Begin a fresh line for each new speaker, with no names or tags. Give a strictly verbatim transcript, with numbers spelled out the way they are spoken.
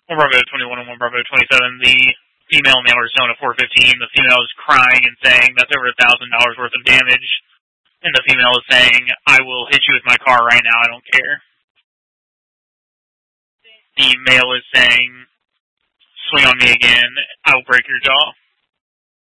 one Bravo twenty-one and one Bravo twenty-seven, the female mailer is known at four fifteen. The female is crying and saying that's over one thousand dollars worth of damage. And the female is saying, I will hit you with my car right now, I don't care. The male is saying, swing on me again, I will break your jaw.